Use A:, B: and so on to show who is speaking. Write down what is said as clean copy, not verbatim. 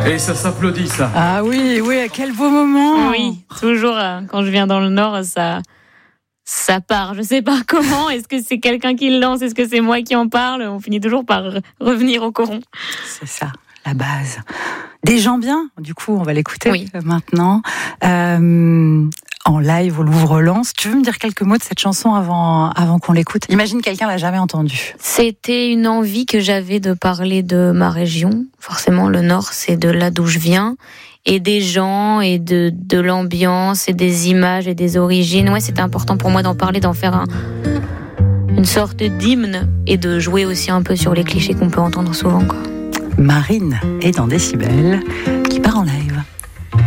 A: Et ça s'applaudit, ça.
B: Ah oui, quel beau moment.
C: Oui, toujours quand je viens dans le Nord, ça part. Je sais pas comment. Est-ce que c'est quelqu'un qui le lance? Est-ce que c'est moi qui en parle? On finit toujours par revenir au coron.
B: C'est ça, la base. Des gens bien, du coup, on va l'écouter maintenant. En live au Louvre-Lens. Tu veux me dire quelques mots de cette chanson avant qu'on l'écoute? Imagine quelqu'un l'a jamais entendue.
C: C'était une envie que j'avais de parler de ma région. Forcément, le Nord, c'est de là d'où je viens. Et des gens, et de l'ambiance, et des images, et des origines. Ouais, c'était important pour moi d'en parler, d'en faire une sorte d'hymne, et de jouer aussi un peu sur les clichés qu'on peut entendre souvent, quoi.
B: Marine est dans Décibel.